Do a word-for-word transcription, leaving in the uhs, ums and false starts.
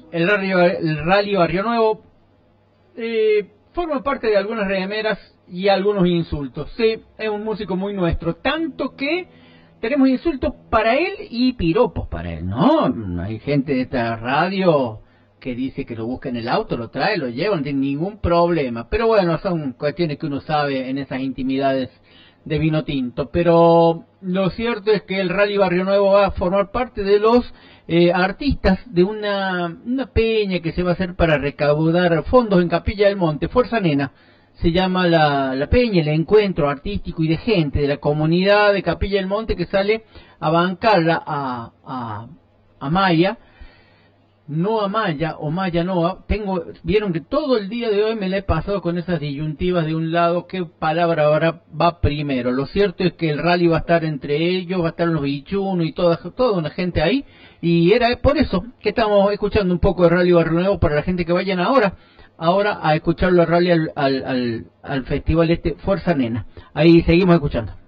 el rally, el rally Barrio Nuevo eh, forma parte de algunas remeras y algunos insultos. Sí, es un músico muy nuestro, tanto que tenemos insultos para él y piropos para él, ¿no? Hay gente de esta radio que dice que lo busca en el auto, lo trae, lo lleva, no tiene ningún problema. Pero bueno, son cuestiones que uno sabe en esas intimidades de vino tinto. Pero lo cierto es que el Rally Barrio Nuevo va a formar parte de los eh, artistas de una, una peña que se va a hacer para recaudar fondos en Capilla del Monte. Fuerza Nena se llama la, la peña, el encuentro artístico y de gente de la comunidad de Capilla del Monte que sale a bancarla a, a, a Maya. Noa Maya o Maya Noa, tengo, vieron que todo el día de hoy me la he pasado con esas disyuntivas de un lado, qué palabra ahora va primero. Lo cierto es que el rally va a estar entre ellos, va a estar los bichunos y toda, toda una gente ahí, y era por eso que estamos escuchando un poco de Rally Barrio Nuevo para la gente que vayan ahora, ahora a escucharlo al rally al, al, al, al festival este Fuerza Nena. Ahí seguimos escuchando.